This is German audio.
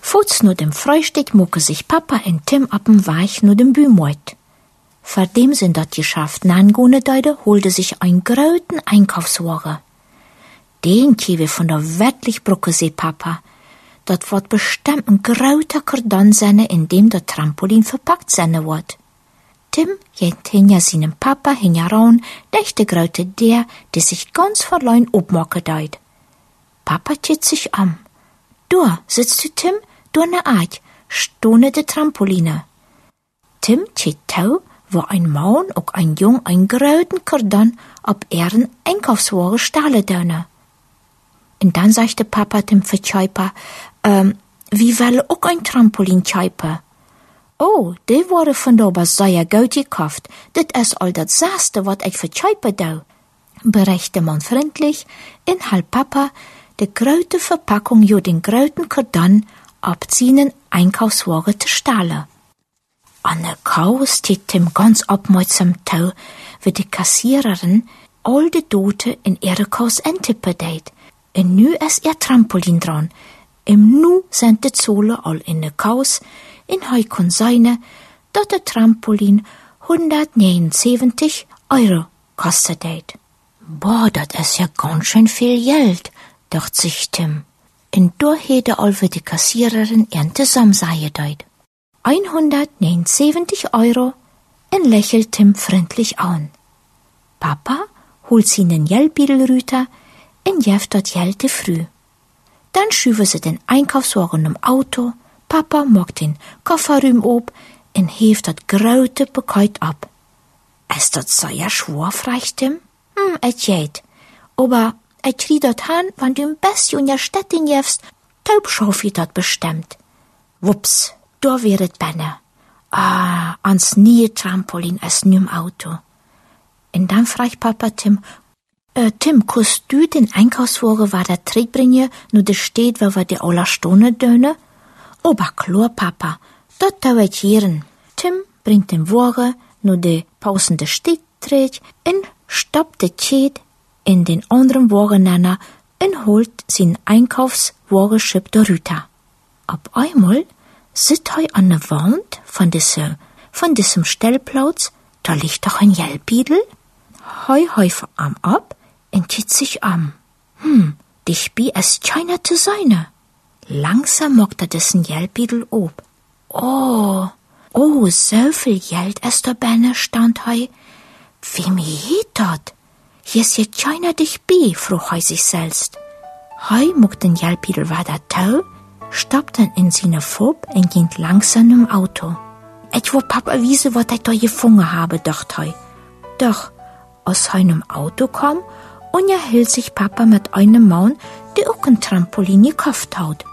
Voets nur dem Frühstück mucke sich Papa und Tim ab dem Weg nur dem Bümoit. Verdem sind dat geschafft, nangone Deide holte sich ein gröten Einkaufswagen. Den kiewe von der wirklich Brücke se Papa. Dat wird bestimmt ein gröter Kordon sein, in dem der Trampolin verpackt sein wird. Tim geht hinter seinem Papa hingeran, dächte gröte der sich ganz verleun obmocke deut. Papa tät sich an. Du, sitzt du, Tim? Du ne Art, stone de Trampoline. Tim tät tau, wo ein Mann und ein Jung ein gröten Kordon ob ihren Einkaufswagen stahle dönne. Und dann sagte Papa dem Verkäufer, wie will auch ein Trampolin kaufen? Oh, die wurde von da aber sehr gut gekauft. Das ist all das Saste, was ich verkäufe da. Berechte man freundlich, in halb Papa die gröte Verpackung jo den gröten Kordon abziehen Einkaufswagen zu stahlen. An der Kau steht Tim ganz aufmerksam tau, wie die Kassiererin all die Dote in ihre Kaus entippedet. Und nu ist ihr Trampolin dran. Im Nu sind die Zolle all in der Kaus, in heu kon seine, dat der Trampolin 179 € kostet. Boah, dat is ja ganz schön viel Geld, dacht sich Tim. Und da hätte all wie die Kassiererin ihren zusammensahe deut. 179 € und lächelt Tim freundlich an. Papa holt sie den Geldbüdel rüter und jeft dat Geld früh. Dann schüve sie den Einkaufswagen im Auto, Papa macht den Kofferraum ob und heft dat gröte Paket ab. Ist dat sehr schwer, fragt Tim? Et geht. Aber et krieg dat han, wann du im Best in der Städtin jefst, taub schaufit dat bestimmt. Wups, da wäret benne. Ans nie Trampolin ist nu im Auto. Und dann fragt Papa Tim, Tim, kannst du den Einkaufswagen weiter zurückbringen, nur de steht, wo wir die alle Stunde döne? Aber klar, Papa, dat dauert hieren. Tim bringt den Wagen, nur de pausende Stieg trägt, und stoppt de Tschät in den anderen Wagen und holt sein Einkaufswagenschip darüber. Ab einmal sitzt er an der Wand von diesem Stellplatz, da liegt doch ein Geldbüdel. Hei am ab und tät sich an. Die Spie ist keiner zu seine. Langsam mockt dessen Geldbüdel ob. Oh, so viel Geld ist da benne, stand hei. Wie mir geht dat? Hier ist ja keiner dich bi, frug hei sich selbst. Hei mockt den Geldbüdel weiter tau, stoppt dann in seine Fob und geht langsam im Auto. Ich will Papa wiese, was ich da gefunden habe, dacht hei. Doch, aus seinem Auto kam und hielt sich Papa mit einem Mann, der auch ein Trampolin gekauft hat.